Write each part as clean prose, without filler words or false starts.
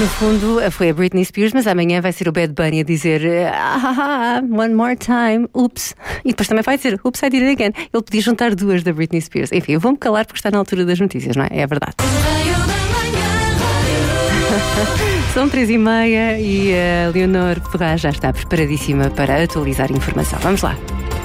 No fundo, foi a Britney Spears, mas amanhã vai ser o Bad Bunny a dizer one more time, oops. E depois também vai dizer, oops, I did it again. Ele podia juntar duas da Britney Spears. Enfim, eu vou-me calar porque está na altura das notícias, não é? É a verdade. São 3h30 e a Leonor Ferraz já está preparadíssima para atualizar a informação. Vamos lá.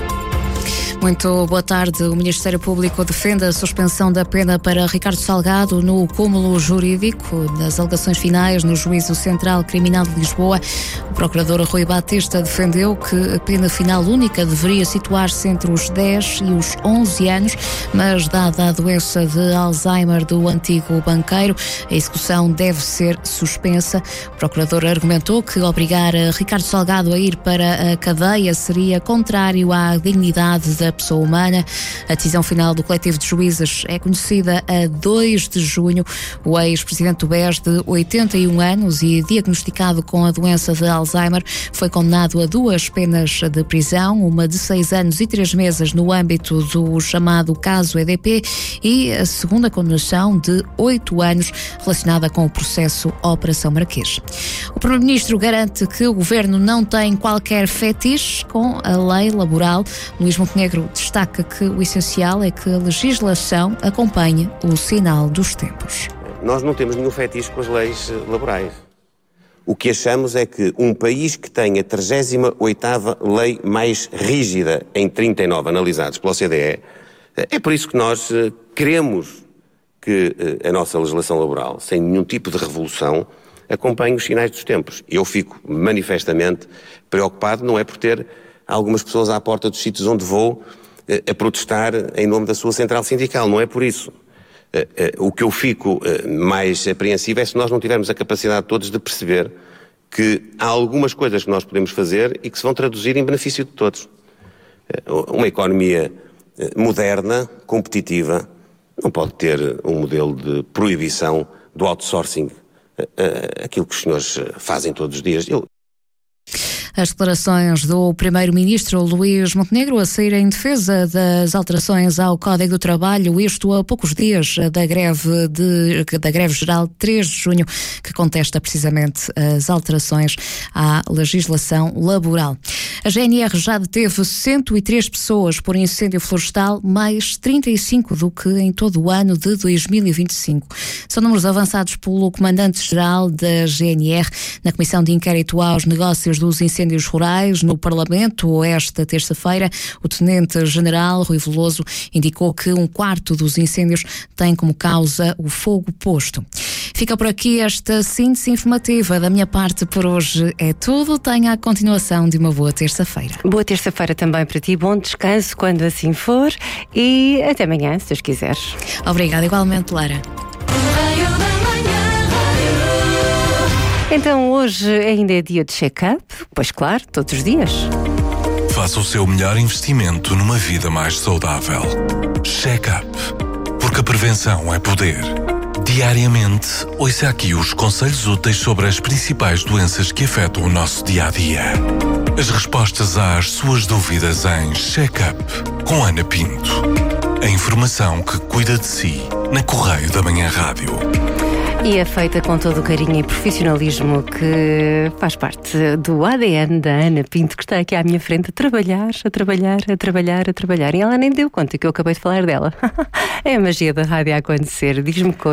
Muito boa tarde. O Ministério Público defende a suspensão da pena para Ricardo Salgado no cúmulo jurídico das alegações finais no Juízo Central Criminal de Lisboa. O procurador Rui Batista defendeu que a pena final única deveria situar-se entre os 10 e os 11 anos, mas dada a doença de Alzheimer do antigo banqueiro, a execução deve ser suspensa. O procurador argumentou que obrigar Ricardo Salgado a ir para a cadeia seria contrário à dignidade da pessoa humana. A decisão final do coletivo de juízes é conhecida a 2 de junho. O ex-presidente do BES, de 81 anos e diagnosticado com a doença de Alzheimer, foi condenado a 2 penas de prisão, uma de 6 anos e 3 meses no âmbito do chamado caso EDP e a segunda condenação de 8 anos relacionada com o processo Operação Marquês. O Primeiro-Ministro garante que o Governo não tem qualquer fetiche com a lei laboral. Luís Montenegro destaca que o essencial é que a legislação acompanhe o sinal dos tempos. Nós não temos nenhum fetiche com as leis laborais. O que achamos é que um país que tem a 38ª lei mais rígida em 39 analisados pela OCDE, é por isso que nós queremos que a nossa legislação laboral, sem nenhum tipo de revolução, acompanhe os sinais dos tempos. Eu fico manifestamente preocupado, não é por ter algumas pessoas à porta dos sítios onde vou a protestar em nome da sua central sindical, não é por isso. O que eu fico mais apreensivo é se nós não tivermos a capacidade todos de perceber que há algumas coisas que nós podemos fazer e que se vão traduzir em benefício de todos. Uma economia moderna, competitiva, não pode ter um modelo de proibição do outsourcing, aquilo que os senhores fazem todos os dias. As declarações do Primeiro-Ministro Luís Montenegro a sair em defesa das alterações ao Código do Trabalho, isto a poucos dias da greve geral 3 de junho, que contesta precisamente as alterações à legislação laboral. A GNR já deteve 103 pessoas por incêndio florestal, mais 35 do que em todo o ano de 2025. São números avançados pelo Comandante-Geral da GNR na Comissão de Inquérito aos Negócios dos Incêndios Rurais no Parlamento. Esta terça-feira, o Tenente-General Rui Veloso indicou que 1/4 dos incêndios tem como causa o fogo posto. Fica por aqui esta síntese informativa. Da minha parte por hoje é tudo. Tenha a continuação de uma boa terça-feira. Boa terça-feira também para ti, bom descanso quando assim for e até amanhã, se Deus quiseres. Obrigada, igualmente, Lara. Então hoje ainda é dia de check-up? Pois claro, todos os dias. Faça o seu melhor investimento numa vida mais saudável. Check-up. Porque a prevenção é poder. Diariamente, ouça aqui os conselhos úteis sobre as principais doenças que afetam o nosso dia-a-dia. As respostas às suas dúvidas em Check-up com Ana Pinto. A informação que cuida de si na Correio da Manhã Rádio. E é feita com todo o carinho e profissionalismo que faz parte do ADN da Ana Pinto, que está aqui à minha frente a trabalhar. E ela nem deu conta que eu acabei de falar dela. É a magia da rádio a acontecer. Diz-me coisas.